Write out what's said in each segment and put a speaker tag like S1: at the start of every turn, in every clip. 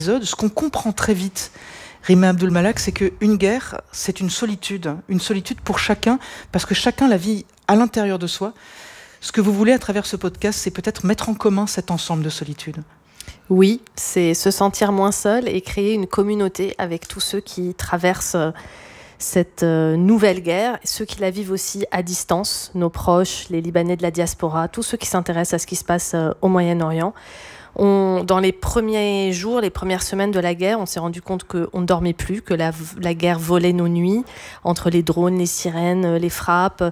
S1: Ce qu'on comprend très vite, Rima Abdul-Malak, c'est qu'une guerre, c'est une solitude pour chacun, parce que chacun la vit à l'intérieur de soi. Ce que vous voulez à travers ce podcast, c'est peut-être mettre en commun cet ensemble de solitude.
S2: Oui, c'est se sentir moins seul et créer une communauté avec tous ceux qui traversent cette nouvelle guerre, ceux qui la vivent aussi à distance, nos proches, les Libanais de la diaspora, tous ceux qui s'intéressent à ce qui se passe au Moyen-Orient. Dans les premiers jours, les premières semaines de la guerre, on s'est rendu compte qu'on ne dormait plus, que la guerre volait nos nuits, entre les drones, les sirènes, les frappes,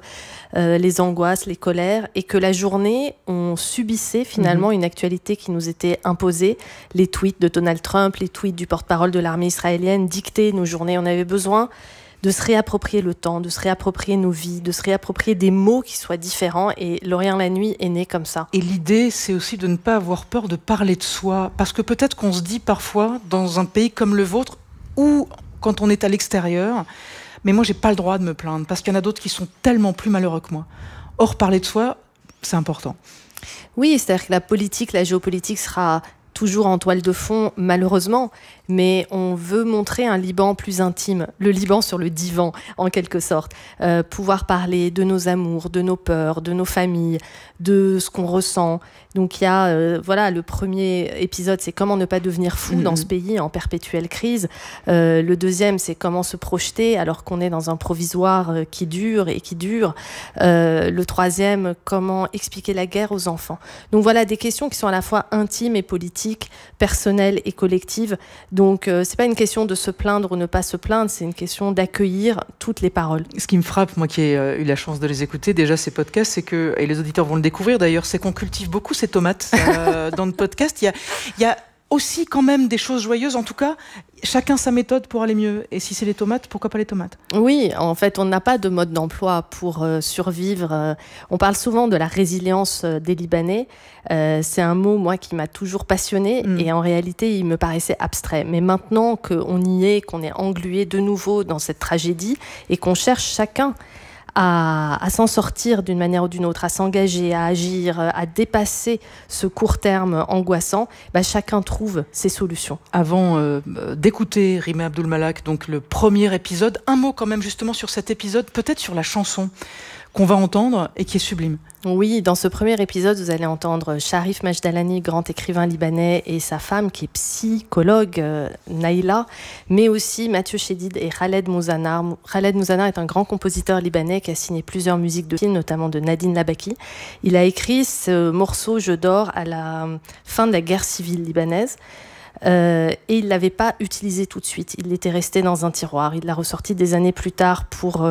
S2: les angoisses, les colères, et que la journée, on subissait finalement une actualité qui nous était imposée. Les tweets de Donald Trump, les tweets du porte-parole de l'armée israélienne dictaient nos journées. On avait besoin de se réapproprier le temps, de se réapproprier nos vies, de se réapproprier des mots qui soient différents. Et Lorient la nuit est né comme ça.
S1: Et l'idée, c'est aussi de ne pas avoir peur de parler de soi. Parce que peut-être qu'on se dit parfois, dans un pays comme le vôtre, ou quand on est à l'extérieur, mais moi, j'ai pas le droit de me plaindre, parce qu'il y en a d'autres qui sont tellement plus malheureux que moi. Or, parler de soi, c'est important.
S2: Oui, c'est-à-dire que la politique, la géopolitique sera toujours en toile de fond, malheureusement, mais on veut montrer un Liban plus intime, le Liban sur le divan, en quelque sorte. Pouvoir parler de nos amours, de nos peurs, de nos familles, de ce qu'on ressent. Donc il y a, le premier épisode, c'est comment ne pas devenir fou dans ce pays en perpétuelle crise. Le deuxième, c'est comment se projeter alors qu'on est dans un provisoire qui dure et qui dure. Le troisième, comment expliquer la guerre aux enfants. Donc voilà, des questions qui sont à la fois intimes et politiques, personnelles et collectives. Donc, c'est pas une question de se plaindre ou ne pas se plaindre, c'est une question d'accueillir toutes les paroles.
S1: Ce qui me frappe, moi qui ai eu la chance de les écouter, déjà ces podcasts, c'est que, et les auditeurs vont le découvrir d'ailleurs, c'est qu'on cultive beaucoup ces tomates dans le podcast. Il y a aussi quand même des choses joyeuses, en tout cas, chacun sa méthode pour aller mieux. Et si c'est les tomates, pourquoi pas les tomates ?
S2: Oui, en fait, on n'a pas de mode d'emploi pour survivre. On parle souvent de la résilience des Libanais. C'est un mot, moi, qui m'a toujours passionnée. Et en réalité, il me paraissait abstrait. Mais maintenant qu'on y est, qu'on est englué de nouveau dans cette tragédie et qu'on cherche chacun à s'en sortir d'une manière ou d'une autre, à s'engager, à agir, à dépasser ce court terme angoissant, chacun trouve ses solutions.
S1: Avant d'écouter Rima Abdul-Malak, donc le premier épisode, un mot quand même justement sur cet épisode, peut-être sur la chanson qu'on va entendre et qui est sublime.
S2: Oui, dans ce premier épisode, vous allez entendre Sharif Majdalani, grand écrivain libanais, et sa femme qui est psychologue, Naïla, mais aussi Mathieu Chédid et Khaled Mouzanar. Khaled Mouzanar est un grand compositeur libanais qui a signé plusieurs musiques de films, notamment de Nadine Labaki. Il a écrit ce morceau « Je dors » à la fin de la guerre civile libanaise. Et il ne l'avait pas utilisé tout de suite. Il était resté dans un tiroir. Il l'a ressorti des années plus tard pour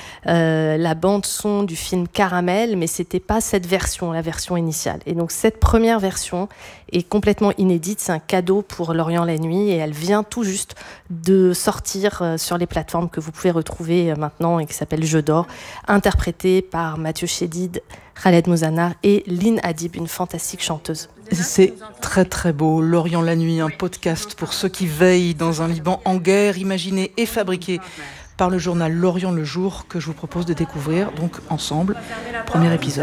S2: la bande-son du film Caramel, mais ce n'était pas cette version, la version initiale. Et donc cette première version est complètement inédite. C'est un cadeau pour Lorient la nuit et elle vient tout juste de sortir sur les plateformes que vous pouvez retrouver maintenant et qui s'appelle Je dors, interprétée par Mathieu Chédid, Khaled Mouzanar et Lynn Hadib, une fantastique chanteuse.
S1: C'est très très beau, Lorient la nuit, un podcast pour ceux qui veillent dans un Liban en guerre, imaginé et fabriqué par le journal Lorient le jour, que je vous propose de découvrir donc ensemble. Premier épisode.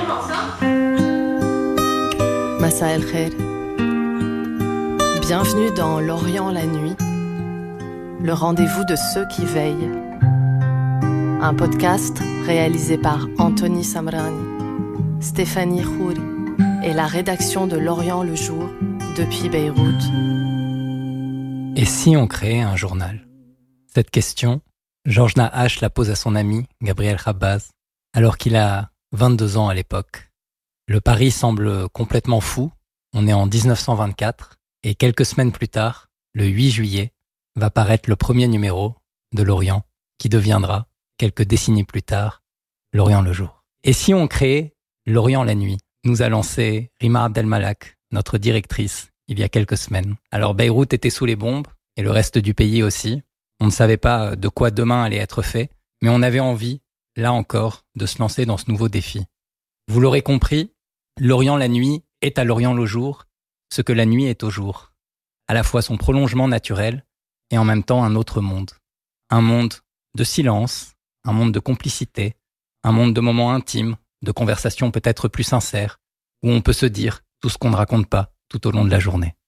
S2: Massa el Khair. Bienvenue dans Lorient la nuit, le rendez-vous de ceux qui veillent. Un podcast réalisé par Anthony Samrani, Stéphanie Khouri et la rédaction de Lorient le jour depuis Beyrouth.
S3: Et si on créait un journal ? Cette question, Georges Nahash la pose à son ami Gabriel Khabbaz, alors qu'il a 22 ans à l'époque. Le pari semble complètement fou. On est en 1924 et quelques semaines plus tard, le 8 juillet, va paraître le premier numéro de Lorient qui deviendra, quelques décennies plus tard, Lorient le jour. Et si on créait Lorient la nuit ? Nous a lancé Rima Abdel-Malak, notre directrice, il y a quelques semaines. Alors Beyrouth était sous les bombes et le reste du pays aussi. On ne savait pas de quoi demain allait être fait, mais on avait envie, là encore, de se lancer dans ce nouveau défi. Vous l'aurez compris, Lorient la nuit est à Lorient le jour ce que la nuit est au jour. À la fois son prolongement naturel et en même temps un autre monde. Un monde de silence, un monde de complicité, un monde de moments intimes, de conversations peut-être plus sincères, où on peut se dire tout ce qu'on ne raconte pas tout au long de la journée.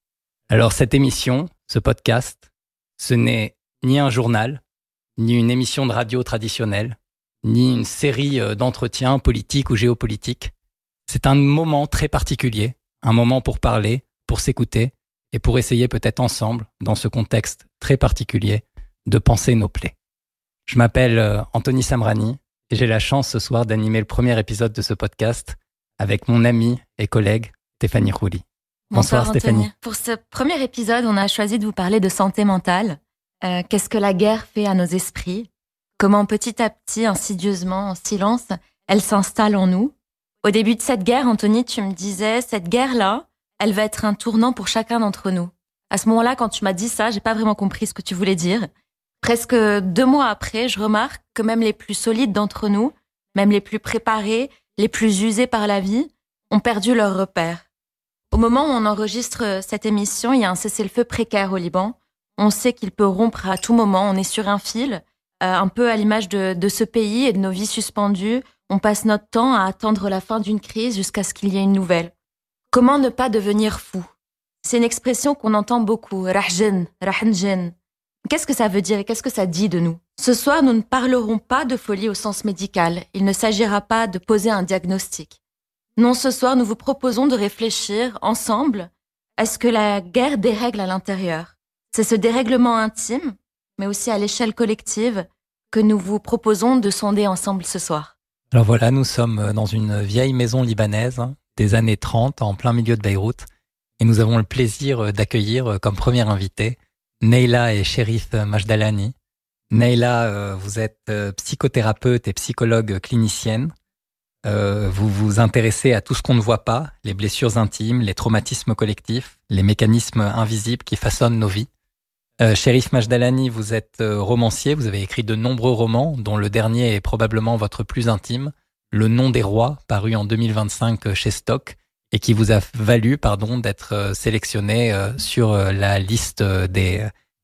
S3: Alors cette émission, ce podcast, ce n'est ni un journal, ni une émission de radio traditionnelle, ni une série d'entretiens politiques ou géopolitiques. C'est un moment très particulier, un moment pour parler, pour s'écouter et pour essayer peut-être ensemble, dans ce contexte très particulier, de penser nos plaies. Je m'appelle Anthony Samrani et j'ai la chance ce soir d'animer le premier épisode de ce podcast avec mon amie et collègue Stéphanie Rouly. Bonsoir Stéphanie.
S4: Anthony. Pour ce premier épisode, on a choisi de vous parler de santé mentale. Qu'est-ce que la guerre fait à nos esprits? Comment petit à petit, insidieusement, en silence, elle s'installe en nous? Au début de cette guerre, Anthony, tu me disais, cette guerre-là, elle va être un tournant pour chacun d'entre nous. À ce moment-là, quand tu m'as dit ça, j'ai pas vraiment compris ce que tu voulais dire. Presque 2 mois après, je remarque que même les plus solides d'entre nous, même les plus préparés, les plus usés par la vie, ont perdu leurs repères. Au moment où on enregistre cette émission, il y a un cessez-le-feu précaire au Liban. On sait qu'il peut rompre à tout moment. On est sur un fil, un peu à l'image de ce pays et de nos vies suspendues. On passe notre temps à attendre la fin d'une crise jusqu'à ce qu'il y ait une nouvelle. Comment ne pas devenir fou? C'est une expression qu'on entend beaucoup. Rahjen, rahnjen. Qu'est-ce que ça veut dire et qu'est-ce que ça dit de nous? Ce soir, nous ne parlerons pas de folie au sens médical. Il ne s'agira pas de poser un diagnostic. Non, ce soir, nous vous proposons de réfléchir ensemble à ce que la guerre dérègle à l'intérieur. C'est ce dérèglement intime, mais aussi à l'échelle collective, que nous vous proposons de sonder ensemble ce soir.
S3: Alors voilà, nous sommes dans une vieille maison libanaise des années 30, en plein milieu de Beyrouth, et nous avons le plaisir d'accueillir comme première invitée Neyla et Cherif Majdalani. Neyla, vous êtes psychothérapeute et psychologue clinicienne. Vous vous intéressez à tout ce qu'on ne voit pas, les blessures intimes, les traumatismes collectifs, les mécanismes invisibles qui façonnent nos vies. Cherif Majdalani, vous êtes romancier, vous avez écrit de nombreux romans, dont le dernier est probablement votre plus intime, Le nom des rois, paru en 2025 chez Stock, et qui vous a valu d'être sélectionné sur la liste des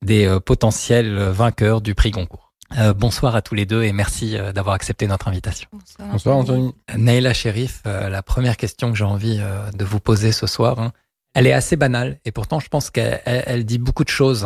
S3: potentiels vainqueurs du prix Goncourt. Bonsoir à tous les deux et merci d'avoir accepté notre invitation.
S5: Bonsoir Anthony.
S3: Neyla, Cherif, la première question que j'ai envie de vous poser ce soir, elle est assez banale et pourtant je pense qu'elle dit beaucoup de choses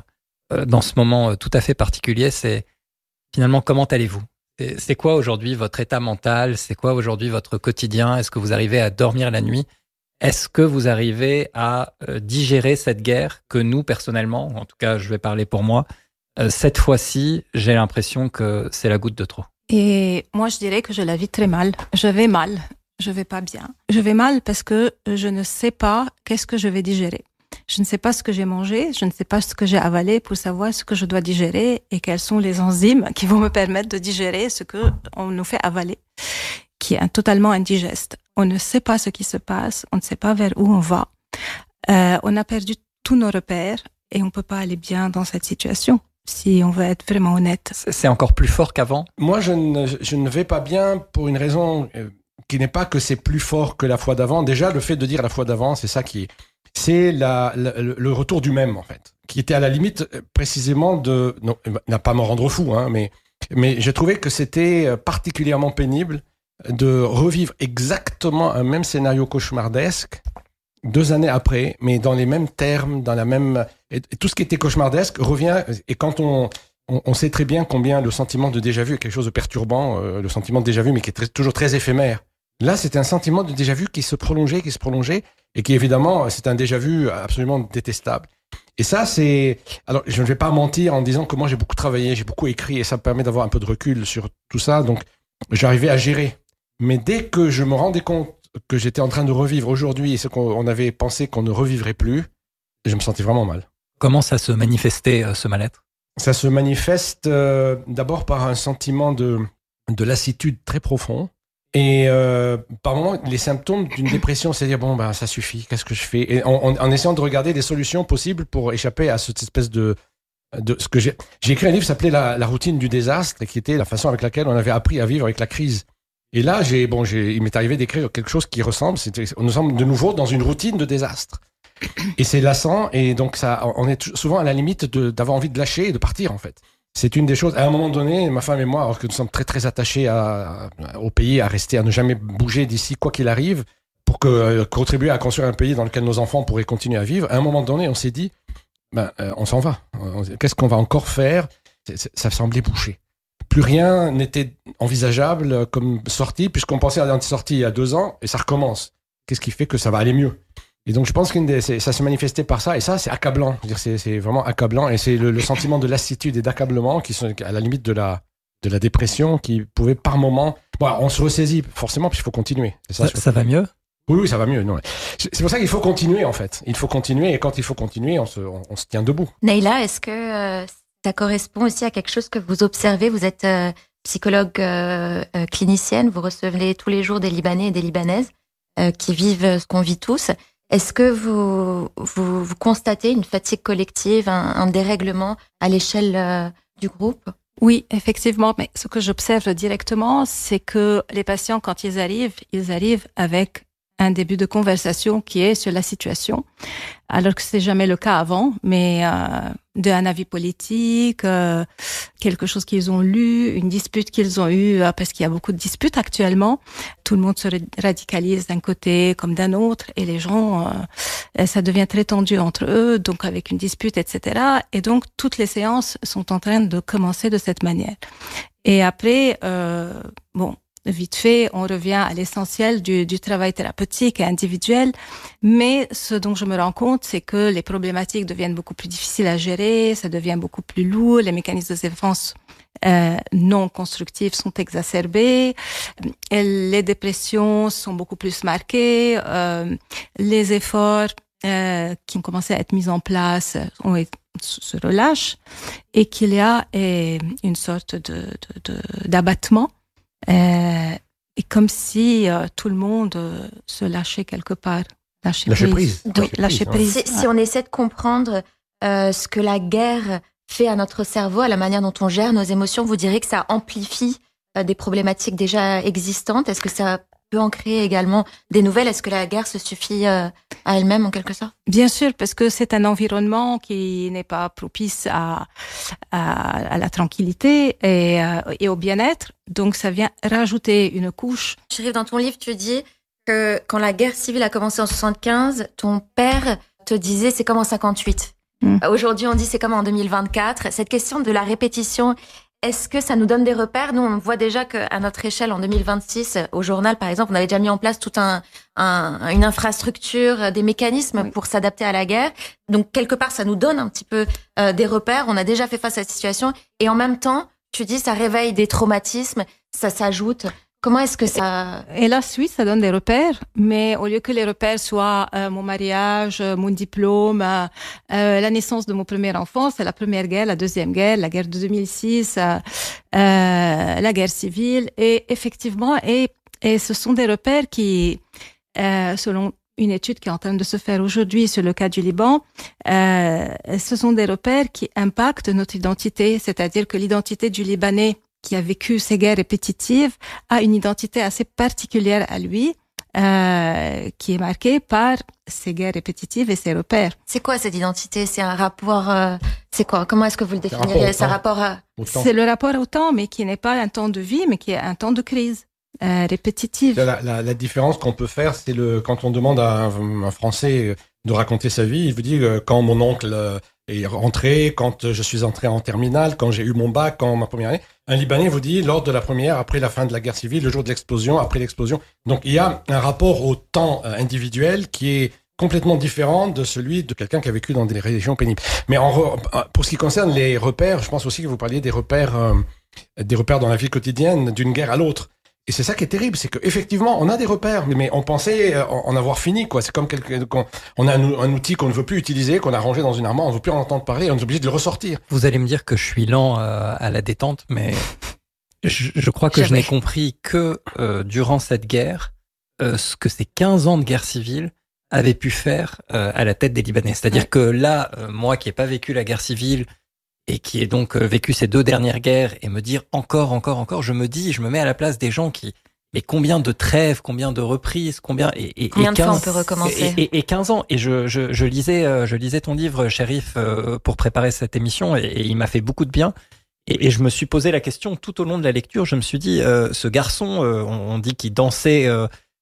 S3: dans ce moment tout à fait particulier. C'est finalement comment allez-vous? C'est quoi aujourd'hui votre état mental? C'est quoi aujourd'hui votre quotidien? Est-ce que vous arrivez à dormir la nuit? Est-ce que vous arrivez à digérer cette guerre que nous, personnellement, en tout cas je vais parler pour moi, cette fois-ci, j'ai l'impression que c'est la goutte de trop.
S6: Et moi, je dirais que je la vis très mal. Je vais mal. Je vais pas bien. Je vais mal parce que je ne sais pas qu'est-ce que je vais digérer. Je ne sais pas ce que j'ai mangé. Je ne sais pas ce que j'ai avalé pour savoir ce que je dois digérer et quelles sont les enzymes qui vont me permettre de digérer ce que on nous fait avaler, qui est totalement indigeste. On ne sait pas ce qui se passe. On ne sait pas vers où on va. On a perdu tous nos repères et on peut pas aller bien dans cette situation. Si on veut être vraiment honnête.
S3: C'est encore plus fort qu'avant?
S5: Moi, je ne vais pas bien pour une raison qui n'est pas que c'est plus fort que la fois d'avant. Déjà, le fait de dire la fois d'avant, c'est ça qui est... C'est le retour du même, en fait, qui était à la limite précisément de... Non, n'a pas me rendre fou, mais j'ai trouvé que c'était particulièrement pénible de revivre exactement un même scénario cauchemardesque 2 années après, mais dans les mêmes termes, dans la même... Et tout ce qui était cauchemardesque revient, et quand on sait très bien combien le sentiment de déjà-vu est quelque chose de perturbant, le sentiment de déjà-vu, mais qui est toujours très éphémère. Là, c'était un sentiment de déjà-vu qui se prolongeait, et qui évidemment, c'est un déjà-vu absolument détestable. Et ça, c'est... Alors, je ne vais pas mentir en disant que moi, j'ai beaucoup travaillé, j'ai beaucoup écrit, et ça me permet d'avoir un peu de recul sur tout ça, donc j'arrivais à gérer. Mais dès que je me rendais compte que j'étais en train de revivre aujourd'hui et ce qu'on avait pensé qu'on ne revivrait plus, je me sentais vraiment mal.
S3: Comment ça se manifestait, ce mal-être?
S5: Ça se manifeste d'abord par un sentiment de lassitude très profond et par moments les symptômes d'une dépression, c'est-à-dire ça suffit, qu'est-ce que je fais? Et en essayant de regarder des solutions possibles pour échapper à cette espèce de ce que j'ai écrit un livre qui s'appelait la routine du désastre, qui était la façon avec laquelle on avait appris à vivre avec la crise. Et là, il m'est arrivé d'écrire quelque chose qui ressemble. Nous sommes de nouveau dans une routine de désastre. Et c'est lassant. Et donc, on est souvent à la limite d'avoir envie de lâcher et de partir, en fait. C'est une des choses. À un moment donné, ma femme et moi, alors que nous sommes très, très attachés au pays, à rester, à ne jamais bouger d'ici, quoi qu'il arrive, pour contribuer à construire un pays dans lequel nos enfants pourraient continuer à vivre. À un moment donné, on s'est dit, on s'en va. Qu'est-ce qu'on va encore faire? Ça semblait bouché. Plus rien n'était envisageable comme sortie, puisqu'on pensait à une sortie il y a 2 ans, et ça recommence. Qu'est-ce qui fait que ça va aller mieux? Et donc, je pense que ça se manifestait par ça, et ça, c'est accablant. Je veux dire, c'est vraiment accablant, et c'est le sentiment de lassitude et d'accablement qui sont à la limite de la dépression, qui pouvait par moment... Bon, on se ressaisit, forcément, puis il faut continuer.
S3: Ça va mieux?
S5: Oui, ça va mieux. Non. C'est pour ça qu'il faut continuer, en fait. Il faut continuer, et quand il faut continuer, on se tient debout.
S4: Naïla, est-ce que ça correspond aussi à quelque chose que vous observez? Vous êtes psychologue clinicienne, vous recevez tous les jours des Libanais et des Libanaises qui vivent ce qu'on vit tous. Est-ce que vous constatez une fatigue collective, un dérèglement à l'échelle du groupe?
S6: Oui, effectivement, mais ce que j'observe directement, c'est que les patients, quand ils arrivent avec un début de conversation qui est sur la situation, alors que c'est jamais le cas avant, mais d'un avis politique, quelque chose qu'ils ont lu, une dispute qu'ils ont eue, parce qu'il y a beaucoup de disputes actuellement. Tout le monde se radicalise d'un côté comme d'un autre, et les gens, ça devient très tendu entre eux, donc avec une dispute, etc. Et donc, toutes les séances sont en train de commencer de cette manière. Et après, vite fait, on revient à l'essentiel du travail thérapeutique et individuel. Mais ce dont je me rends compte, c'est que les problématiques deviennent beaucoup plus difficiles à gérer, ça devient beaucoup plus lourd, les mécanismes de défense non constructifs sont exacerbés, les dépressions sont beaucoup plus marquées, les efforts qui ont commencé à être mis en place se relâchent, et qu'il y a une sorte d'abattement. Et comme si tout le monde se lâchait quelque part.
S5: Lâcher prise.
S6: Oui, lâcher prise.
S4: Si on essaie de comprendre ce que la guerre fait à notre cerveau, à la manière dont on gère nos émotions, vous direz que ça amplifie des problématiques déjà existantes. Est-ce que ça peut en créer également des nouvelles? Est-ce que la guerre se suffit à elle-même en quelque sorte?
S6: Bien sûr, parce que c'est un environnement qui n'est pas propice à la tranquillité et au bien-être. Donc, ça vient rajouter une couche.
S4: Chérif, dans ton livre, tu dis que quand la guerre civile a commencé en 75, ton père te disait c'est comme en 58. Aujourd'hui, on dit c'est comme en 2024. Cette question de la répétition, est-ce que ça nous donne des repères? Nous, on voit déjà qu'à notre échelle, en 2026, au journal, par exemple, on avait déjà mis en place toute une infrastructure, des mécanismes pour s'adapter à la guerre. Donc, quelque part, ça nous donne un petit peu des repères. On a déjà fait face à cette situation. Et en même temps, tu dis, ça réveille des traumatismes, ça s'ajoute. Comment est-ce que ça...
S6: Hélas, oui, ça donne des repères, mais au lieu que les repères soient mon mariage, mon diplôme, la naissance de mon premier enfant, c'est la première guerre, la deuxième guerre, la guerre de 2006, la guerre civile. Et effectivement, et ce sont des repères qui, selon une étude qui est en train de se faire aujourd'hui sur le cas du Liban, ce sont des repères qui impactent notre identité, c'est-à-dire que l'identité du Libanais qui a vécu ces guerres répétitives, a une identité assez particulière à lui, qui est marquée par ces guerres répétitives et ses repères.
S4: C'est quoi cette identité? C'est un rapport... c'est quoi? Comment est-ce que vous le définiriez? C'est un rapport à...
S6: C'est le rapport au temps, mais qui n'est pas un temps de vie, mais qui est un temps de crise répétitive.
S5: La différence qu'on peut faire, c'est quand on demande à un Français de raconter sa vie, il vous dit quand mon oncle est rentré, quand je suis entré en terminale, quand j'ai eu mon bac, quand ma première année. Un Libanais vous dit lors de la première, après la fin de la guerre civile, le jour de l'explosion, après l'explosion. Donc il y a un rapport au temps individuel qui est complètement différent de celui de quelqu'un qui a vécu dans des régions pénibles. Mais pour ce qui concerne les repères, je pense aussi que vous parliez des repères dans la vie quotidienne d'une guerre à l'autre. Et c'est ça qui est terrible, c'est qu'effectivement, on a des repères, mais on pensait en avoir fini, quoi. C'est comme on a un outil qu'on ne veut plus utiliser, qu'on a rangé dans une armoire, on ne veut plus en entendre parler, on est obligé de le ressortir.
S3: Vous allez me dire que je suis lent à la détente, mais je crois que je n'ai compris que durant cette guerre, ce que ces 15 ans de guerre civile avaient pu faire à la tête des Libanais. C'est-à-dire que là, moi qui n'ai pas vécu la guerre civile, et qui ai donc vécu ces 2 dernières guerres, et me dire encore, je me mets à la place des gens mais combien de trêves, combien de reprises, combien
S4: de fois on peut recommencer?
S3: Et 15 ans. Et je lisais ton livre, Chérif, pour préparer cette émission, et il m'a fait beaucoup de bien. Et je me suis posé la question tout au long de la lecture, je me suis dit, ce garçon, on dit qu'il dansait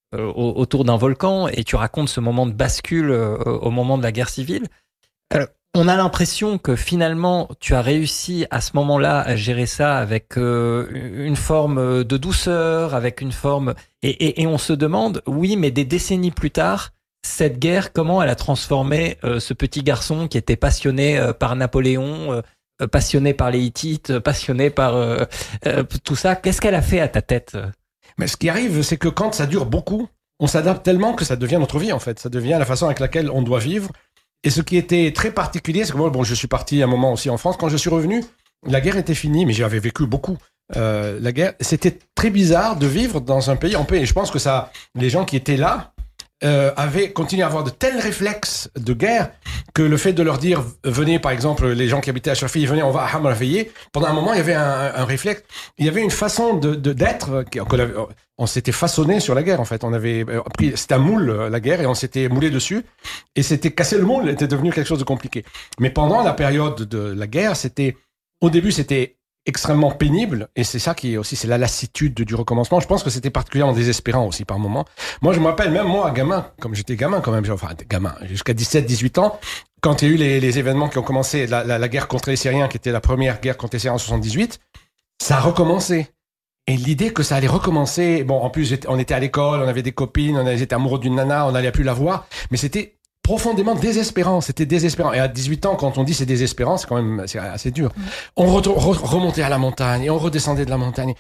S3: autour d'un volcan et tu racontes ce moment de bascule au moment de la guerre civile. On a l'impression que finalement, tu as réussi à ce moment-là à gérer ça avec une forme de douceur, avec une forme... Et on se demande, oui, mais des décennies plus tard, cette guerre, comment elle a transformé ce petit garçon qui était passionné par Napoléon, passionné par les Hittites, passionné par tout ça. Qu'est-ce qu'elle a fait à ta tête ?
S5: Mais ce qui arrive, c'est que quand ça dure beaucoup, on s'adapte tellement que ça devient notre vie, en fait. Ça devient la façon avec laquelle on doit vivre. Et ce qui était très particulier, c'est que moi, je suis parti un moment aussi en France. Quand je suis revenu, la guerre était finie, mais j'avais vécu beaucoup. La guerre, c'était très bizarre de vivre dans un pays en paix. Et je pense que les gens qui étaient là avaient continué à avoir de tels réflexes de guerre que le fait de leur dire, venez, par exemple, les gens qui habitaient à Chafi, venez, on va à Hamra veiller. Pendant un moment, il y avait un réflexe. Il y avait une façon d'être. On s'était façonné sur la guerre, en fait. On avait pris, c'était un moule, la guerre, et on s'était moulé dessus. Et c'était cassé le moule, était devenu quelque chose de compliqué. Mais pendant la période de la guerre, au début, c'était extrêmement pénible. Et c'est ça qui est aussi, c'est la lassitude du recommencement. Je pense que c'était particulièrement désespérant aussi par moments. Moi, je me rappelle, même moi, gamin, comme j'étais gamin quand même, gamin, jusqu'à 17, 18 ans, quand il y a eu les événements qui ont commencé, la guerre contre les Syriens, qui était la première guerre contre les Syriens en 78, ça a recommencé. Et l'idée que ça allait recommencer, bon, en plus, on était à l'école, on avait des copines, on était amoureux d'une nana, on n'allait plus la voir, mais c'était profondément désespérant, c'était désespérant. Et à 18 ans, quand on dit c'est désespérant, c'est assez dur. On remontait à la montagne, et on redescendait de la montagne.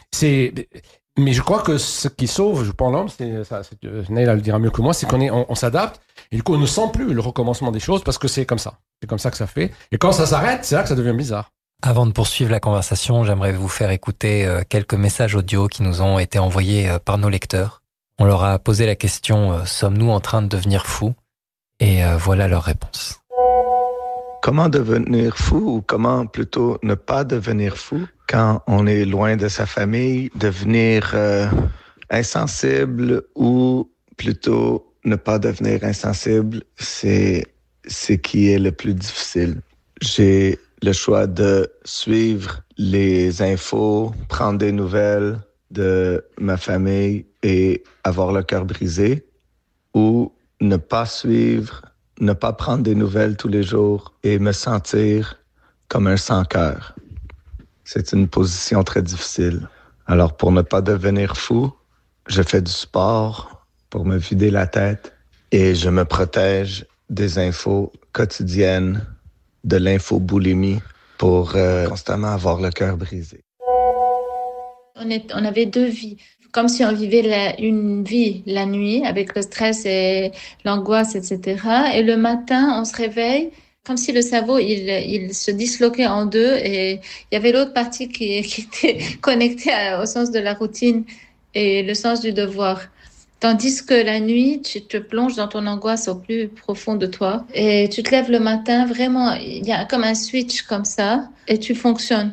S5: Mais je crois que ce qui sauve, je pense, l'homme, Naïla le dira mieux que moi, c'est qu'on s'adapte, et du coup, on ne sent plus le recommencement des choses, parce que c'est comme ça. C'est comme ça que ça fait. Et quand ça s'arrête, c'est là que ça devient bizarre.
S3: Avant de poursuivre la conversation, j'aimerais vous faire écouter quelques messages audio qui nous ont été envoyés par nos lecteurs. On leur a posé la question « Sommes-nous en train de devenir fous ?» Et voilà leur réponse.
S7: Comment devenir fou ou comment plutôt ne pas devenir fou quand on est loin de sa famille, devenir insensible ou plutôt ne pas devenir insensible, c'est ce qui est le plus difficile. J'ai le choix de suivre les infos, prendre des nouvelles de ma famille et avoir le cœur brisé, ou ne pas suivre, ne pas prendre des nouvelles tous les jours et me sentir comme un sans-cœur. C'est une position très difficile. Alors, pour ne pas devenir fou, je fais du sport pour me vider la tête et je me protège des infos quotidiennes, de l'infoboulimie pour constamment avoir le cœur brisé.
S8: On avait deux vies, comme si on vivait une vie la nuit avec le stress et l'angoisse, etc. Et le matin, on se réveille comme si le cerveau il se disloquait en deux et il y avait l'autre partie qui était connectée au sens de la routine et le sens du devoir. Tandis que la nuit, tu te plonges dans ton angoisse au plus profond de toi et tu te lèves le matin, vraiment, il y a comme un switch comme ça et tu fonctionnes.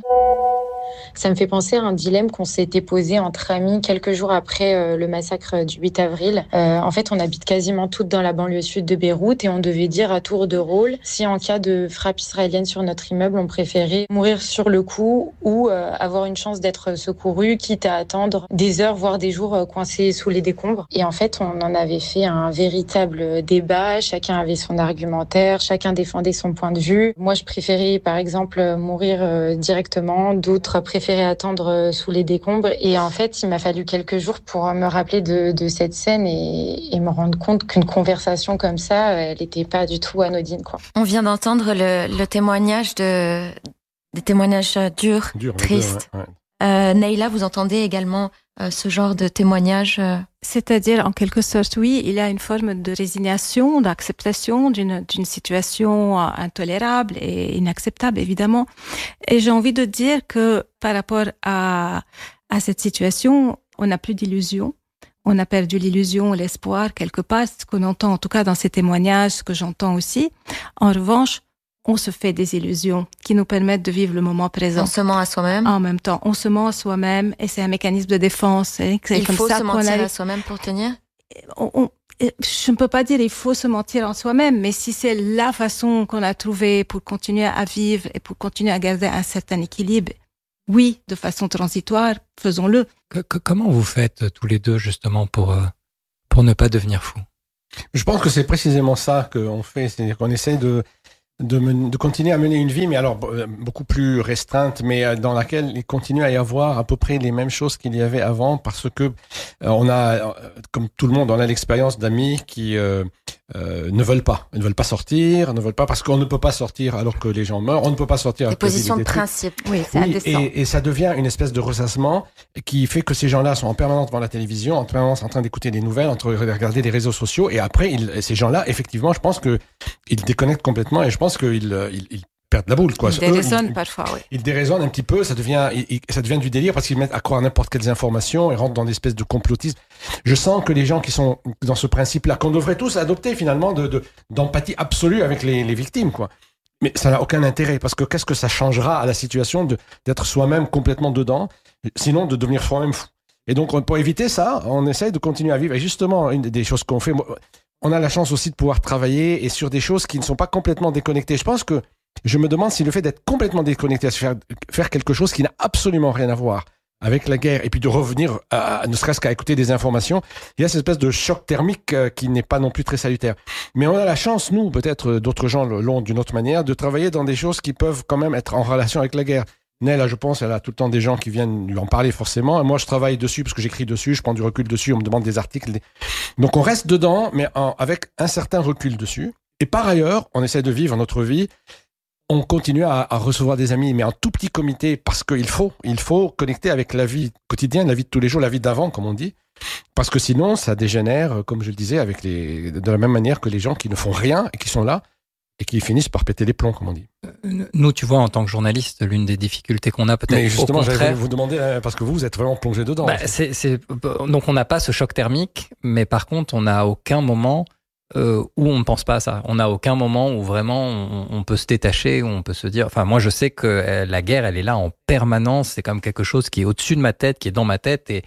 S9: Ça me fait penser à un dilemme qu'on s'était posé entre amis quelques jours après le massacre du 8 avril. En fait, on habite quasiment toutes dans la banlieue sud de Beyrouth et on devait dire à tour de rôle si en cas de frappe israélienne sur notre immeuble, on préférait mourir sur le coup ou avoir une chance d'être secouru, quitte à attendre des heures, voire des jours coincés sous les décombres. Et en fait, on en avait fait un véritable débat. Chacun avait son argumentaire, chacun défendait son point de vue. Moi, je préférais, par exemple, mourir directement. D'autres préféraient attendre sous les décombres. Et en fait, il m'a fallu quelques jours pour me rappeler de cette scène et me rendre compte qu'une conversation comme ça, elle n'était pas du tout anodine, quoi.
S4: On vient d'entendre le témoignage des témoignages durs, tristes.
S5: Ouais.
S4: Naïla, vous entendez également ce genre de témoignage
S6: C'est-à-dire, en quelque sorte, oui, il y a une forme de résignation, d'acceptation d'une situation intolérable et inacceptable, évidemment. Et j'ai envie de dire que par rapport à cette situation, on n'a plus d'illusions. On a perdu l'illusion, l'espoir, quelque part, ce qu'on entend, en tout cas dans ces témoignages, ce que j'entends aussi. En revanche, on se fait des illusions qui nous permettent de vivre le moment présent.
S4: On se ment à soi-même.
S6: En même temps, on se ment à soi-même et c'est un mécanisme de défense.
S4: Il faut se mentir à soi-même pour tenir.
S6: Je ne peux pas dire il faut se mentir en soi-même, mais si c'est la façon qu'on a trouvée pour continuer à vivre et pour continuer à garder un certain équilibre, oui, de façon transitoire, faisons-le.
S3: Comment vous faites tous les deux justement pour Pour ne pas devenir fou.
S5: Je pense que c'est précisément ça qu'on fait, c'est-à-dire qu'on essaie de continuer à mener une vie, mais alors beaucoup plus restreinte, mais dans laquelle il continue à y avoir à peu près les mêmes choses qu'il y avait avant, parce que on a, comme tout le monde, on a l'expérience d'amis qui ne veulent pas sortir, parce qu'on ne peut pas sortir alors que les gens meurent, on ne peut pas sortir.
S4: Des positions de principe, oui, c'est indécent.
S5: Et ça devient une espèce de ressassement qui fait que ces gens-là sont en permanence devant la télévision, en permanence en train d'écouter des nouvelles, en train de regarder les réseaux sociaux, et après, ces gens-là, effectivement, je pense que ils déconnectent complètement, et je pense qu'ils perdent la boule, quoi.
S6: Ils déraisonnent parfois, oui.
S5: Ils déraisonnent un petit peu, ça devient du délire parce qu'ils mettent à croire n'importe quelles informations et rentrent dans des espèces de complotisme. Je sens que les gens qui sont dans ce principe-là, qu'on devrait tous adopter finalement d'empathie absolue avec les victimes, quoi. Mais ça n'a aucun intérêt parce que qu'est-ce que ça changera à la situation d'être soi-même complètement dedans, sinon de devenir soi-même fou. Et donc, pour éviter ça, on essaye de continuer à vivre. Et justement, une des choses qu'on fait, on a la chance aussi de pouvoir travailler et sur des choses qui ne sont pas complètement déconnectées. Je me demande si le fait d'être complètement déconnecté, à faire quelque chose qui n'a absolument rien à voir avec la guerre, et puis de revenir ne serait-ce qu'à écouter des informations, il y a cette espèce de choc thermique qui n'est pas non plus très salutaire. Mais on a la chance, nous, peut-être d'autres gens l'ont d'une autre manière, de travailler dans des choses qui peuvent quand même être en relation avec la guerre. Nella, je pense, elle a tout le temps des gens qui viennent lui en parler forcément. Et moi, je travaille dessus parce que j'écris dessus, je prends du recul dessus, on me demande des articles. Donc on reste dedans, mais avec un certain recul dessus. Et par ailleurs, on essaie de vivre notre vie. On continue à recevoir des amis, mais en tout petit comité, parce qu'il faut connecter avec la vie quotidienne, la vie de tous les jours, la vie d'avant, comme on dit. Parce que sinon, ça dégénère, comme je le disais, de la même manière que les gens qui ne font rien et qui sont là et qui finissent par péter les plombs, comme on dit.
S3: Nous, tu vois, en tant que journaliste, l'une des difficultés qu'on a peut-être.
S5: Mais justement,
S3: au contraire,
S5: j'allais vous demander, parce que vous êtes vraiment plongé dedans.
S3: Donc, on n'a pas ce choc thermique, mais par contre, on n'a aucun moment où on ne pense pas à ça. On n'a aucun moment où vraiment on peut se détacher, où on peut se dire... Enfin, moi, je sais que la guerre, elle est là en permanence. C'est comme quelque chose qui est au-dessus de ma tête, qui est dans ma tête et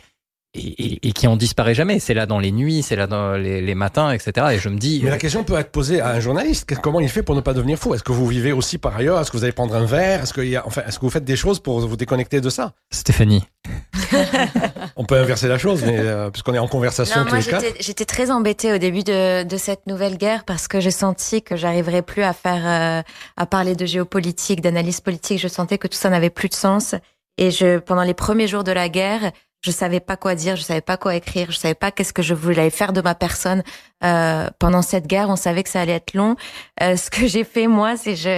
S3: qui en disparaît jamais. C'est là dans les nuits, c'est là dans les matins, etc. Et je me dis...
S5: Mais la question peut être posée à un journaliste. Comment il fait pour ne pas devenir fou? Est-ce que vous vivez aussi par ailleurs? Est-ce que vous allez prendre un verre? Est-ce que vous faites des choses pour vous déconnecter de ça?
S3: Stéphanie.
S5: On peut inverser la chose, mais puisqu'on est en conversation tous les quatre.
S4: J'étais très embêtée au début de cette nouvelle guerre parce que j'ai senti que j'arriverais plus à parler de géopolitique, d'analyse politique. Je sentais que tout ça n'avait plus de sens. Et pendant les premiers jours de la guerre, je savais pas quoi dire, je savais pas quoi écrire, je savais pas qu'est-ce que je voulais faire de ma personne. Pendant cette guerre, on savait que ça allait être long. Ce que j'ai fait, moi,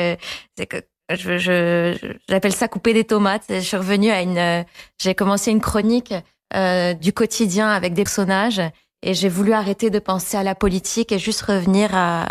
S4: j'appelle ça couper des tomates. Je suis revenue j'ai commencé une chronique du quotidien avec des personnages et j'ai voulu arrêter de penser à la politique et juste revenir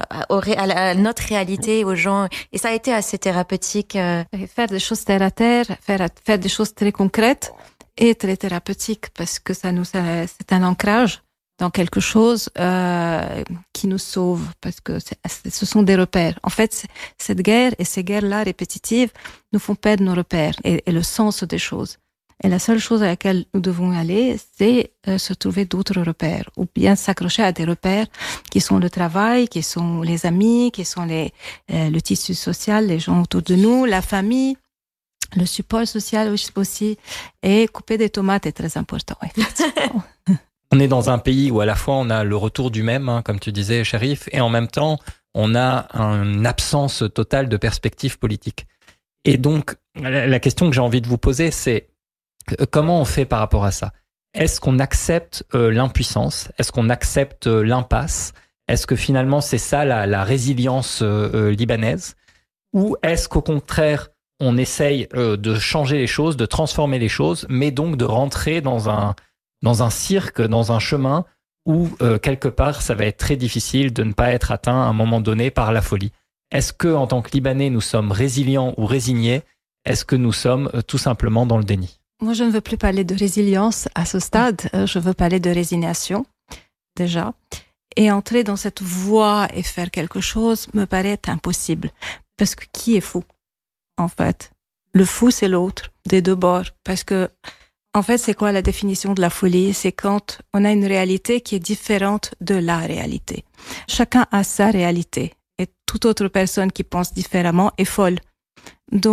S4: à notre réalité, aux gens. Et ça a été assez thérapeutique.
S6: Faire des choses terre à terre, faire des choses très concrètes et très thérapeutiques parce que c'est un ancrage dans quelque chose qui nous sauve parce que ce sont des repères. En fait, cette guerre et ces guerres-là répétitives nous font perdre nos repères et le sens des choses. Et la seule chose à laquelle nous devons aller, c'est se trouver d'autres repères ou bien s'accrocher à des repères qui sont le travail, qui sont les amis, qui sont le tissu social, les gens autour de nous, la famille, le support social aussi. Et couper des tomates est très important, effectivement.
S3: On est dans un pays où à la fois on a le retour du même, comme tu disais, Cherif, et en même temps on a une absence totale de perspective politique. Et donc la question que j'ai envie de vous poser, c'est comment on fait par rapport à ça? Est-ce qu'on accepte l'impuissance? Est-ce qu'on accepte l'impasse? Est-ce que finalement c'est ça la résilience libanaise? Ou est-ce qu'au contraire on essaye de changer les choses, de transformer les choses, mais donc de rentrer dans un cirque, dans un chemin où, quelque part, ça va être très difficile de ne pas être atteint à un moment donné par la folie. Est-ce que, en tant que Libanais, nous sommes résilients ou résignés? Est-ce que nous sommes tout simplement dans le déni?
S6: Moi, je ne veux plus parler de résilience à ce stade. Je veux parler de résignation, déjà. Et entrer dans cette voie et faire quelque chose me paraît impossible. Parce que qui est fou, en fait? Le fou, c'est l'autre, des deux bords. Parce que en fait, c'est quoi la définition de la folie? C'est quand on a une réalité qui est différente de la réalité. Chacun a sa réalité et toute autre personne qui pense différemment est folle. Donc,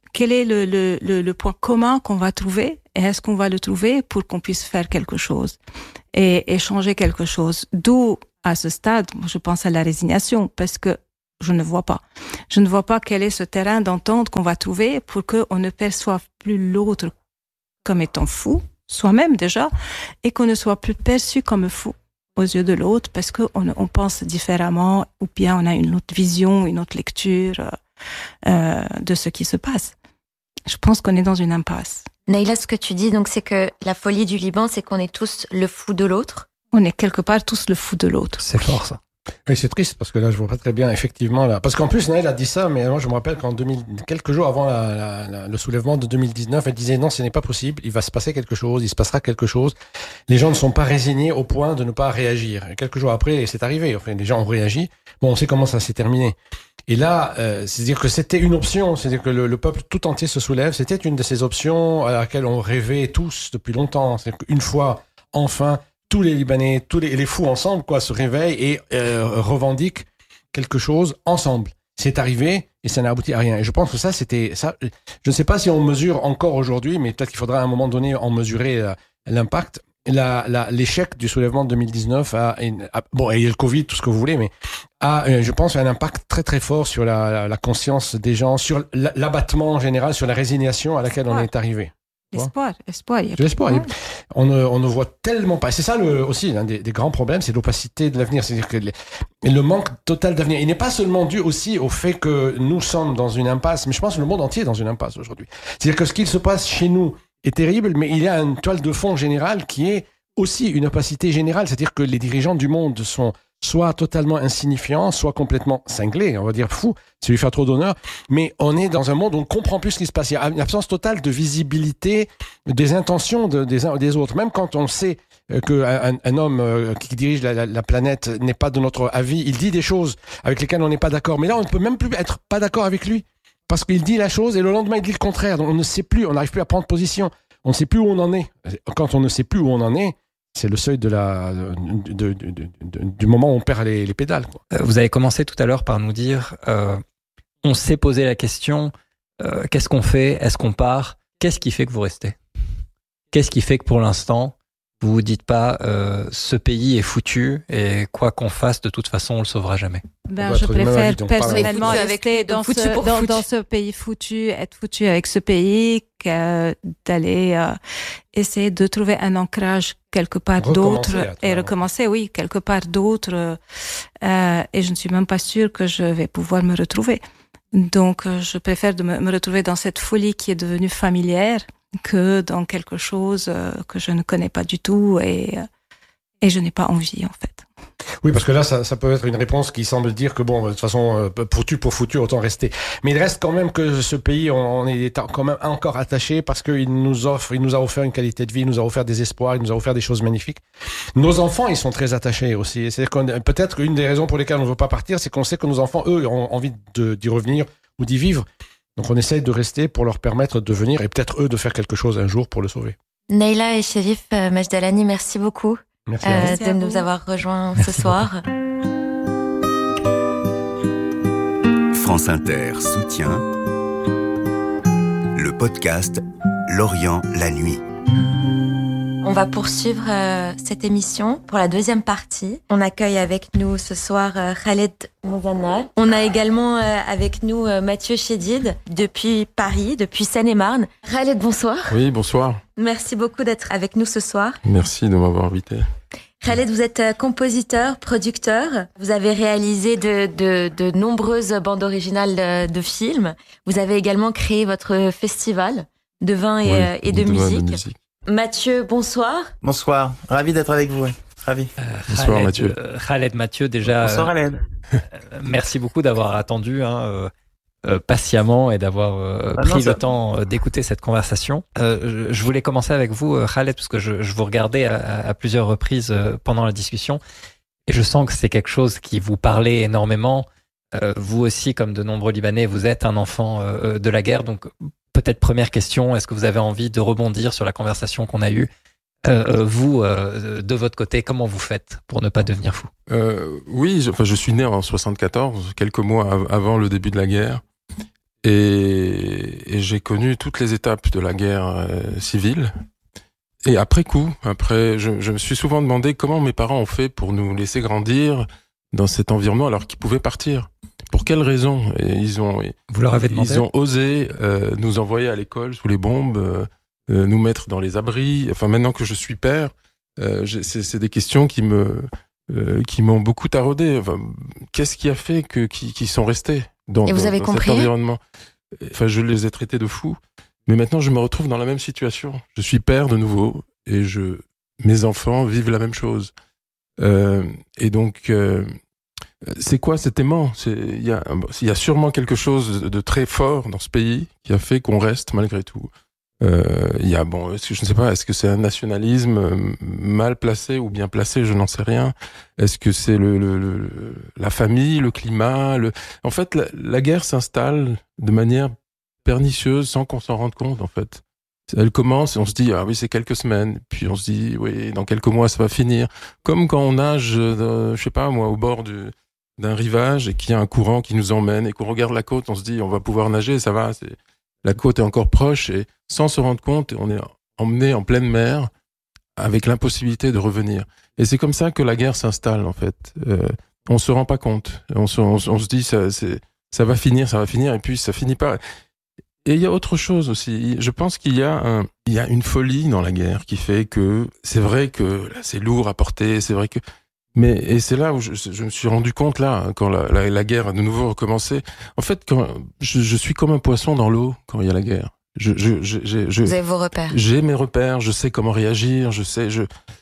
S6: quel est le point commun qu'on va trouver et est-ce qu'on va le trouver pour qu'on puisse faire quelque chose et changer quelque chose. D'où, à ce stade, je pense à la résignation parce que je ne vois pas. Je ne vois pas quel est ce terrain d'entente qu'on va trouver pour qu'on ne perçoive plus l'autre comme étant fou, soi-même déjà, et qu'on ne soit plus perçu comme fou aux yeux de l'autre parce qu'on pense différemment ou bien on a une autre vision, une autre lecture de ce qui se passe. Je pense qu'on est dans une impasse.
S4: Naïla, ce que tu dis, donc, c'est que la folie du Liban, c'est qu'on est tous le fou de l'autre.
S6: On est quelque part tous le fou de l'autre.
S3: C'est fort, ça.
S5: Oui, c'est triste parce que là, je vois pas très bien, effectivement. Là. Parce qu'en plus, Naël a dit ça, mais moi, je me rappelle quelques jours avant le soulèvement de 2019, elle disait non, ce n'est pas possible, il va se passer quelque chose, il se passera quelque chose. Les gens ne sont pas résignés au point de ne pas réagir. Et quelques jours après, c'est arrivé. Enfin, les gens ont réagi. Bon, on sait comment ça s'est terminé. Et là, c'est-à-dire que c'était une option, c'est-à-dire que le peuple tout entier se soulève. C'était une de ces options à laquelle on rêvait tous depuis longtemps. C'est-à-dire qu'une fois, enfin, tous les Libanais, tous les fous ensemble, se réveillent et revendiquent quelque chose ensemble. C'est arrivé et ça n'a abouti à rien. Et je pense que ça, c'était ça. Je ne sais pas si on mesure encore aujourd'hui, mais peut-être qu'il faudra à un moment donné en mesurer l'impact. L'échec du soulèvement de 2019 bon, et le Covid, tout ce que vous voulez, mais je pense, un impact très très fort sur la conscience des gens, sur l'abattement en général, sur la résignation à laquelle on est arrivé.
S6: L'espoir. Il y a
S5: de l'espoir. On ne voit tellement pas. C'est ça aussi l'un des grands problèmes, c'est l'opacité de l'avenir. C'est-à-dire que le manque total d'avenir. Il n'est pas seulement dû aussi au fait que nous sommes dans une impasse, mais je pense que le monde entier est dans une impasse aujourd'hui. C'est-à-dire que ce qu'il se passe chez nous est terrible, mais il y a une toile de fond générale qui est aussi une opacité générale. C'est-à-dire que les dirigeants du monde sont soit totalement insignifiants, soit complètement cinglés, on va dire fous, c'est lui faire trop d'honneur, mais on est dans un monde où on ne comprend plus ce qui se passe. Il y a une absence totale de visibilité des intentions des uns et des autres. Même quand on sait qu'un homme qui dirige la planète n'est pas de notre avis, il dit des choses avec lesquelles on n'est pas d'accord. Mais là, on ne peut même plus être pas d'accord avec lui, parce qu'il dit la chose et le lendemain, il dit le contraire. Donc on ne sait plus, on n'arrive plus à prendre position. On ne sait plus où on en est. Quand on ne sait plus où on en est, c'est le seuil du moment où on perd les pédales.
S3: Vous avez commencé tout à l'heure par nous dire on s'est posé la question qu'est-ce qu'on fait? Est-ce qu'on part? Qu'est-ce qui fait que vous restez? Qu'est-ce qui fait que pour l'instant, vous vous dites pas ce pays est foutu et quoi qu'on fasse, de toute façon, on le sauvera jamais?
S6: Je préfère personnellement rester dans ce pays foutu, être foutu avec ce pays, que d'aller essayer de trouver un ancrage quelque part d'autre et recommencer, oui, quelque part d'autre. Et je ne suis même pas sûre que je vais pouvoir me retrouver. Donc, je préfère me retrouver dans cette folie qui est devenue familière que dans quelque chose que je ne connais pas du tout et je n'ai pas envie, en fait.
S5: Oui, parce que là, ça peut être une réponse qui semble dire que bon, de toute façon, pour foutu, autant rester. Mais il reste quand même que ce pays, on est quand même encore attaché parce qu'il nous a offert une qualité de vie, il nous a offert des espoirs, il nous a offert des choses magnifiques. Nos enfants, ils sont très attachés aussi. C'est-à-dire peut-être une des raisons pour lesquelles on ne veut pas partir, c'est qu'on sait que nos enfants, eux, ont envie d'y revenir ou d'y vivre. Donc on essaye de rester pour leur permettre de venir et peut-être eux de faire quelque chose un jour pour le sauver.
S4: Naïla et Cherif Majdalani, merci beaucoup.
S5: Merci
S4: de nous avoir rejoints ce soir.
S10: France Inter soutient le podcast L'Orient la nuit.
S4: On va poursuivre cette émission pour la deuxième partie. On accueille avec nous ce soir Khaled Mouzanar. On a également avec nous Mathieu Chédid depuis Paris, depuis Seine-et-Marne. Khaled, bonsoir.
S11: Oui, bonsoir.
S4: Merci beaucoup d'être avec nous ce soir.
S11: Merci de m'avoir invité.
S4: Khaled, vous êtes compositeur, producteur. Vous avez réalisé de nombreuses bandes originales de films. Vous avez également créé votre festival de vin et de musique. Mathieu, bonsoir.
S12: Bonsoir, ravi d'être avec vous. Ravi.
S11: Bonsoir Mathieu.
S3: Khaled, Mathieu, déjà.
S12: Bonsoir Khaled.
S3: Merci beaucoup d'avoir attendu patiemment et d'avoir pris le temps d'écouter cette conversation. Je voulais commencer avec vous, Khaled, parce que je vous regardais à plusieurs reprises pendant la discussion et je sens que c'est quelque chose qui vous parlait énormément. Vous aussi, comme de nombreux Libanais, vous êtes un enfant de la guerre, donc peut-être première question, est-ce que vous avez envie de rebondir sur la conversation qu'on a eue? Vous, de votre côté, comment vous faites pour ne pas devenir fou?
S11: Oui, je suis né en 74, quelques mois avant le début de la guerre. Et et j'ai connu toutes les étapes de la guerre civile. Et après coup, je me suis souvent demandé comment mes parents ont fait pour nous laisser grandir dans cet environnement alors qu'ils pouvaient partir. Pour quelles raisons? Et
S3: Vous leur avez demandé?
S11: Ils ont osé nous envoyer à l'école sous les bombes, nous mettre dans les abris. Enfin, maintenant que je suis père, c'est des questions qui m'ont beaucoup taraudé. Enfin, qu'est-ce qui a fait qu'ils sont restés dans cet environnement? Enfin, je les ai traités de fous. Mais maintenant, je me retrouve dans la même situation. Je suis père de nouveau et mes enfants vivent la même chose. Et donc, c'est quoi cet aimant? Il y a sûrement quelque chose de très fort dans ce pays qui a fait qu'on reste malgré tout. Je ne sais pas, est-ce que c'est un nationalisme mal placé ou bien placé, je n'en sais rien. Est-ce que c'est la famille, le climat, En fait, la guerre s'installe de manière pernicieuse sans qu'on s'en rende compte, en fait. Elle commence et on se dit, ah oui, c'est quelques semaines. Puis on se dit, oui, dans quelques mois, ça va finir. Comme quand on nage, je sais pas moi, au bord d'un rivage et qu'il y a un courant qui nous emmène et qu'on regarde la côte, on se dit, on va pouvoir nager, ça va, la côte est encore proche et sans se rendre compte, on est emmené en pleine mer avec l'impossibilité de revenir. Et c'est comme ça que la guerre s'installe, en fait. On se rend pas compte. On se dit, ça va finir et puis ça finit pas. Et il y a autre chose aussi. Je pense qu'il y a une folie dans la guerre qui fait que c'est vrai que là, c'est lourd à porter, c'est vrai que... Et c'est là où je me suis rendu compte, là, quand la guerre a de nouveau recommencé. En fait, quand je suis comme un poisson dans l'eau quand il y a la guerre.
S4: Vous avez vos repères.
S11: J'ai mes repères, je sais comment réagir, c'est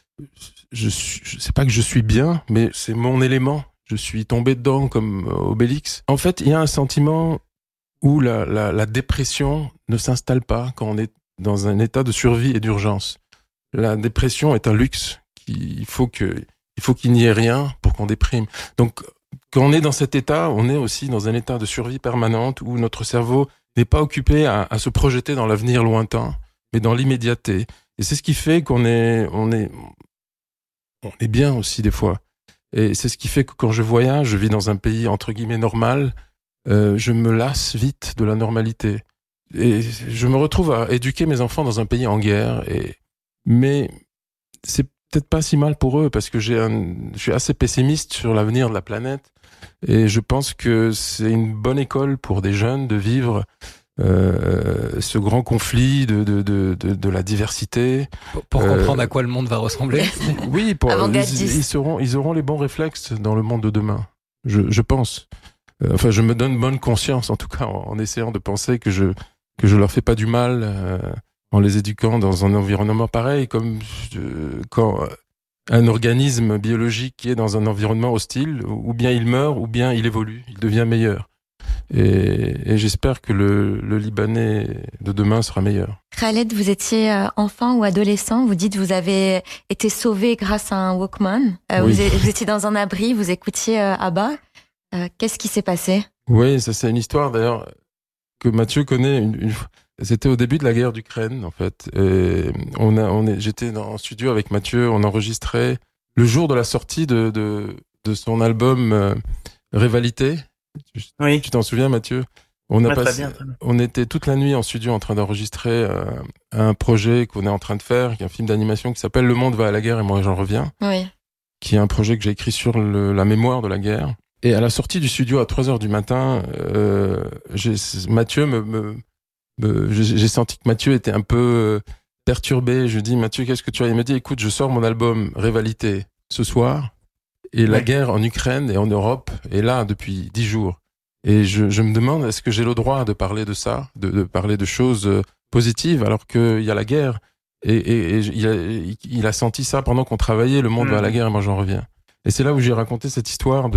S11: pas que je suis bien, mais c'est mon élément. Je suis tombé dedans comme Obélix. En fait, il y a un sentiment où la dépression ne s'installe pas quand on est dans un état de survie et d'urgence. La dépression est un luxe. Il faut qu'il n'y ait rien pour qu'on déprime. Donc, quand on est dans cet état, on est aussi dans un état de survie permanente où notre cerveau n'est pas occupé à se projeter dans l'avenir lointain, mais dans l'immédiateté. Et c'est ce qui fait qu'on est bien aussi des fois. Et c'est ce qui fait que quand je voyage, je vis dans un pays entre guillemets normal, je me lasse vite de la normalité. Et je me retrouve à éduquer mes enfants dans un pays en guerre. Mais c'est peut-être pas si mal pour eux parce que je suis assez pessimiste sur l'avenir de la planète. Et je pense que c'est une bonne école pour des jeunes de vivre ce grand conflit de la diversité.
S3: Pour comprendre à quoi le monde va ressembler.
S11: Oui, ils auront les bons réflexes dans le monde de demain. Je pense. Enfin, je me donne bonne conscience, en tout cas, en essayant de penser que je leur fais pas du mal en les éduquant dans un environnement pareil, comme quand un organisme biologique qui est dans un environnement hostile, ou bien il meurt, ou bien il évolue, il devient meilleur. Et j'espère que le Libanais de demain sera meilleur.
S4: Khaled, vous étiez enfant ou adolescent, vous dites que vous avez été sauvé grâce à un Walkman.
S11: Oui.
S4: Vous étiez dans un abri, vous écoutiez Abba. Qu'est-ce qui s'est passé?
S11: Oui, ça c'est une histoire d'ailleurs que Mathieu connaît. C'était au début de la guerre d'Ukraine en fait. Et j'étais en studio avec Mathieu, on enregistrait le jour de la sortie de son album Rivalité.
S12: Oui.
S11: Tu t'en souviens, Mathieu? Très bien. On était toute la nuit en studio en train d'enregistrer un projet qu'on est en train de faire, qui est un film d'animation qui s'appelle Le monde va à la guerre et moi j'en reviens.
S4: Oui.
S11: Qui est un projet que j'ai écrit sur la mémoire de la guerre. Et à la sortie du studio à 3h du matin, Mathieu j'ai senti que Mathieu était un peu perturbé. Je lui dis, Mathieu, qu'est-ce que tu as? Il me dit, écoute, je sors mon album Rivalité ce soir et la guerre en Ukraine et en Europe est là depuis 10 jours. Et je me demande, est-ce que j'ai le droit de parler de ça, de parler de choses positives alors qu'il y a la guerre? Et il a senti ça pendant qu'on travaillait Le monde va à la guerre et moi j'en reviens. Et c'est là où j'ai raconté cette histoire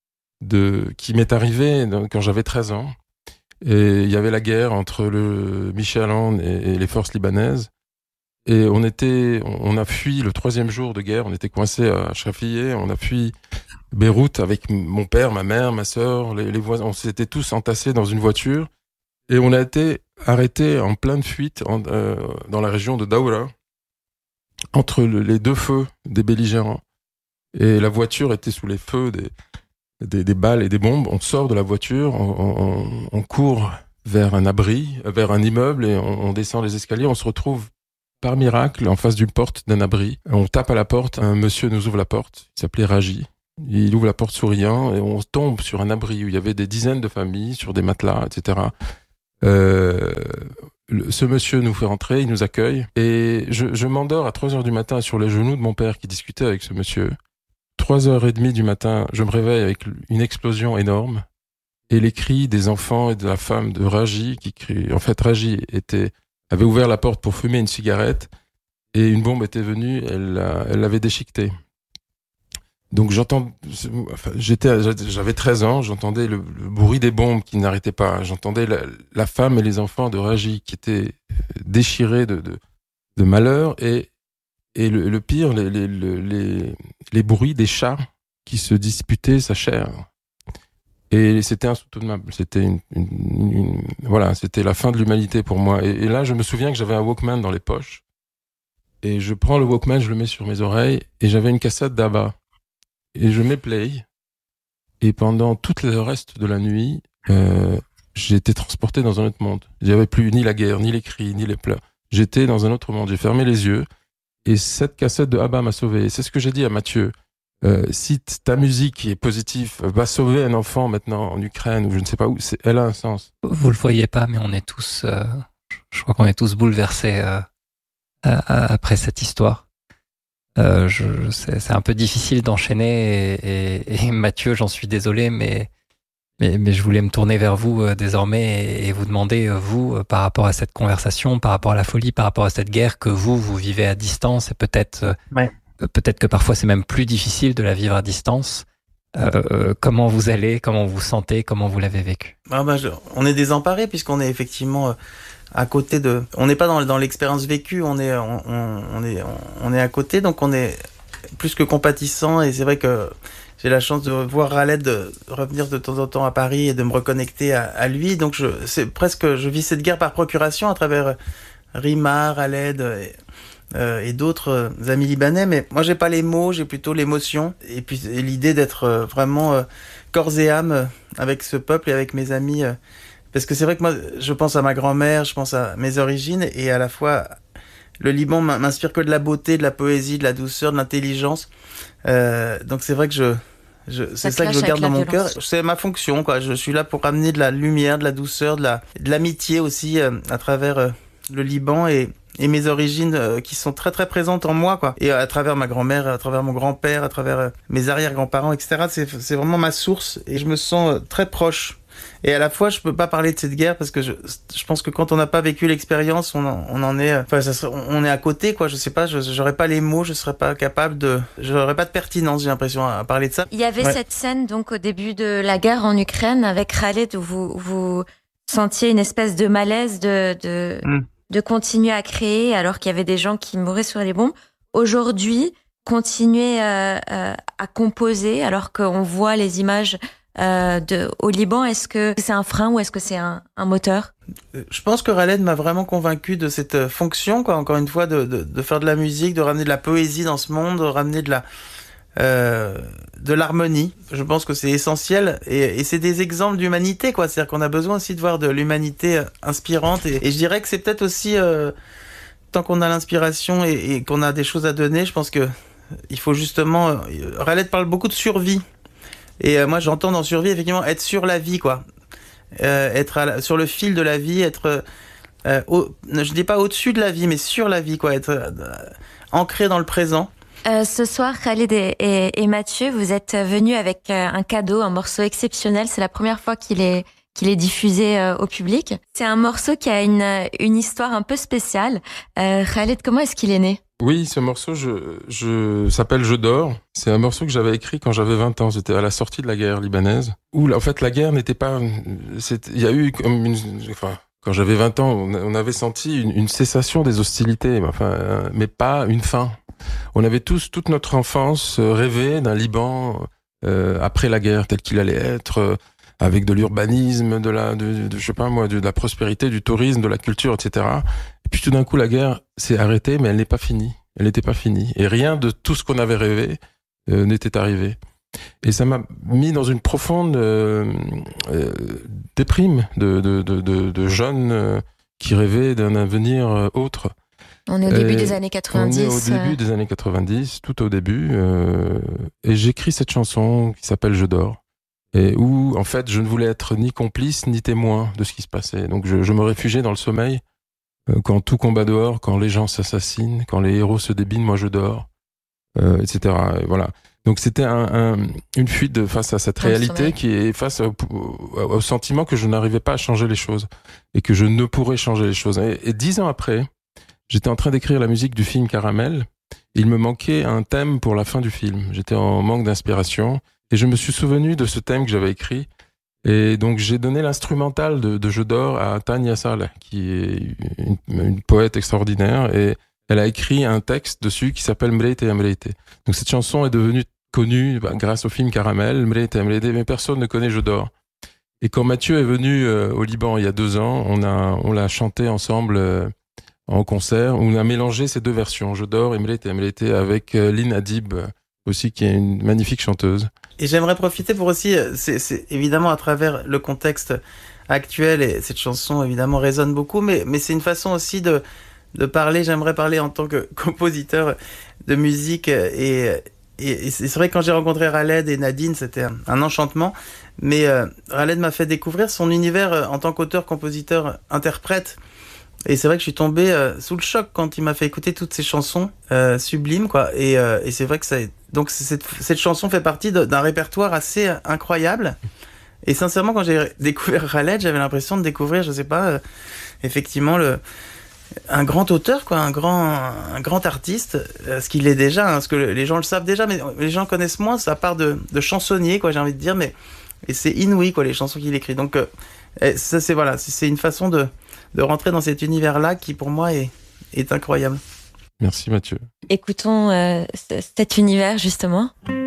S11: qui m'est arrivée quand j'avais 13 ans. Et il y avait la guerre entre le Michigan et les forces libanaises. Et on a fui le 3e jour de guerre. On était coincés à Chafiyeh. On a fui Beyrouth avec mon père, ma mère, ma sœur, les voisins. On s'était tous entassés dans une voiture. Et on a été arrêtés en pleine fuite dans la région de Daoura, entre les deux feux des belligérants. Et la voiture était sous les feux des balles et des bombes. On sort de la voiture, on court vers un abri, vers un immeuble, et on descend les escaliers, on se retrouve par miracle en face d'une porte d'un abri. On tape à la porte, un monsieur nous ouvre la porte, il s'appelait Raji. Il ouvre la porte souriant et on tombe sur un abri où il y avait des dizaines de familles, sur des matelas, etc. Ce monsieur nous fait rentrer, il nous accueille, et je m'endors à 3h du matin sur les genoux de mon père qui discutait avec ce monsieur. 3h30 du matin, je me réveille avec une explosion énorme, et les cris des enfants et de la femme de Raji qui crient. En fait, Raji avait ouvert la porte pour fumer une cigarette, et une bombe était venue, elle l'avait déchiquetée. Donc j'avais 13 ans, j'entendais le bruit des bombes qui n'arrêtaient pas, j'entendais la femme et les enfants de Raji qui étaient déchirés de malheur, et le pire, les bruits des chats qui se disputaient sa chair. Et c'était insoutenable, c'était voilà, c'était la fin de l'humanité pour moi. Et là, je me souviens que j'avais un Walkman dans les poches, et je prends le Walkman, je le mets sur mes oreilles, et j'avais une cassette d'Abba. Et je mets play, et pendant tout le reste de la nuit, j'ai été transporté dans un autre monde. Il n'y avait plus ni la guerre, ni les cris, ni les pleurs. J'étais dans un autre monde. J'ai fermé les yeux, et cette cassette de Abba m'a sauvé. Et c'est ce que j'ai dit à Mathieu. Si ta musique qui est positive va sauver un enfant maintenant en Ukraine ou je ne sais pas où, elle a un sens.
S3: Vous le voyez pas, mais on est tous, je crois qu'on est tous bouleversés après cette histoire. C'est un peu difficile d'enchaîner, et Mathieu, j'en suis désolé, mais je voulais me tourner vers vous désormais et vous demander, vous, par rapport à cette conversation, par rapport à la folie, par rapport à cette guerre que vous vivez à distance, et peut-être que parfois c'est même plus difficile de la vivre à distance. Comment vous allez, comment vous vous sentez, comment vous l'avez vécu?
S12: On est désemparés puisqu'on est effectivement à côté de. On n'est pas dans l'expérience vécue, on est à côté, donc on est plus que compatissant. Et c'est vrai que j'ai la chance de voir Khaled revenir de temps en temps à Paris et de me reconnecter à lui. Donc je vis cette guerre par procuration à travers Rima, Khaled et d'autres amis libanais. Mais moi j'ai pas les mots, j'ai plutôt l'émotion et puis l'idée d'être vraiment corps et âme avec ce peuple et avec mes amis. Parce que c'est vrai que moi, je pense à ma grand-mère, je pense à mes origines, et à la fois, le Liban m'inspire que de la beauté, de la poésie, de la douceur, de l'intelligence. Donc c'est vrai que c'est ça que je garde dans mon cœur. C'est ma fonction, quoi. Je suis là pour ramener de la lumière, de la douceur, de l'amitié aussi à travers le Liban et mes origines qui sont très très présentes en moi, quoi. Et à travers ma grand-mère, à travers mon grand-père, à travers mes arrière-grands-parents, etc. C'est vraiment ma source, et je me sens très proche. Et à la fois, je peux pas parler de cette guerre parce que je pense que quand on n'a pas vécu l'expérience, on en est, on est à côté, quoi. Je sais pas, j'aurais pas les mots, je serais pas capable j'aurais pas de pertinence, j'ai l'impression, à parler de ça.
S4: Il y avait cette scène, donc, au début de la guerre en Ukraine avec Khaled où vous sentiez une espèce de malaise de continuer à créer alors qu'il y avait des gens qui mouraient sur les bombes. Aujourd'hui, continuer à composer alors qu'on voit les images au Liban, est-ce que c'est un frein ou est-ce que c'est un moteur?
S12: Je pense que Khaled m'a vraiment convaincu de cette fonction, quoi. Encore une fois, de faire de la musique, de ramener de la poésie dans ce monde, de ramener de l'harmonie. Je pense que c'est essentiel, et c'est des exemples d'humanité, quoi. C'est-à-dire qu'on a besoin aussi de voir de l'humanité inspirante, et je dirais que c'est peut-être aussi tant qu'on a l'inspiration et qu'on a des choses à donner, je pense que il faut justement. Khaled parle beaucoup de survie. Et moi, j'entends dans survie, effectivement, être sur la vie, quoi. Être sur le fil de la vie, être... je dis pas au-dessus de la vie, mais sur la vie, quoi. Être ancré dans le présent.
S4: Ce soir, Khaled et Mathieu, vous êtes venus avec un cadeau, un morceau exceptionnel. C'est la première fois qu'il est diffusé au public. C'est un morceau qui a une histoire un peu spéciale. Khaled, comment est-ce qu'il est né ?
S11: Oui, ce morceau s'appelle Je dors. C'est un morceau que j'avais écrit quand j'avais 20 ans. C'était à la sortie de la guerre libanaise. Où, en fait, la guerre n'était pas... Il y a eu comme quand j'avais 20 ans, on avait senti une cessation des hostilités, mais pas une fin. On avait toute notre enfance rêvé d'un Liban après la guerre tel qu'il allait être, avec de l'urbanisme, de la prospérité, du tourisme, de la culture, etc. Et puis tout d'un coup, la guerre s'est arrêtée, mais elle n'est pas finie. Elle n'était pas finie. Et rien de tout ce qu'on avait rêvé n'était arrivé. Et ça m'a mis dans une profonde déprime de jeunes qui rêvaient d'un avenir autre.
S4: On est au début des années 90.
S11: On est au début des années 90, tout au début. Et j'écris cette chanson qui s'appelle « Je dors ». Et où, en fait, je ne voulais être ni complice ni témoin de ce qui se passait. Donc je me réfugiais dans le sommeil. Quand tout combat dehors, quand les gens s'assassinent, quand les héros se débinent, moi je dors, etc. Et voilà. Donc c'était une fuite face à cette réalité qui est face au sentiment que je n'arrivais pas à changer les choses et que je ne pourrais changer les choses. Et 10 ans après, j'étais en train d'écrire la musique du film Caramel. Il me manquait un thème pour la fin du film. J'étais en manque d'inspiration et je me suis souvenu de ce thème que j'avais écrit. Et donc j'ai donné l'instrumental de Je dors à Tania Saleh, qui est une poète extraordinaire, et elle a écrit un texte dessus qui s'appelle Mreite Mreite. Donc cette chanson est devenue connue grâce au film Caramel, Mreite Mreite, mais personne ne connaît Je dors. Et quand Mathieu est venu au Liban il y a 2 ans, on l'a chanté ensemble en concert. On a mélangé ces 2 versions, Je dors et Mreite Mreite, avec Lynn Adib aussi, qui est une magnifique chanteuse.
S12: Et j'aimerais profiter pour aussi, c'est évidemment à travers le contexte actuel, et cette chanson évidemment résonne beaucoup, mais c'est une façon aussi de parler. J'aimerais parler en tant que compositeur de musique, et c'est vrai que quand j'ai rencontré Khaled et Nadine, c'était un enchantement, mais Khaled m'a fait découvrir son univers en tant qu'auteur, compositeur, interprète. Et c'est vrai que je suis tombé sous le choc quand il m'a fait écouter toutes ces chansons sublimes, quoi. Et c'est vrai que donc cette chanson fait partie d'un répertoire assez incroyable. Et sincèrement, quand j'ai découvert Khaled, j'avais l'impression de découvrir, je sais pas, effectivement un grand auteur, quoi, un grand artiste, ce qu'il est déjà, hein, parce que les gens le savent déjà, mais les gens connaissent moins sa part de chansonnier, quoi, j'ai envie de dire, et c'est inouï, quoi, les chansons qu'il écrit. Donc ça, c'est une façon de rentrer dans cet univers-là qui, pour moi, est incroyable.
S11: Merci Mathieu.
S4: Écoutons cet univers, justement.